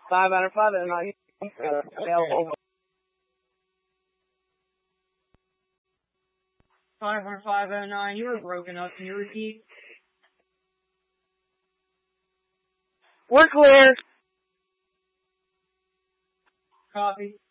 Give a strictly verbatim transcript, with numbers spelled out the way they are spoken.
Five out of five and nine. Available. Five or five oh nine. You were broken up. Can you repeat? We're clear. Copy.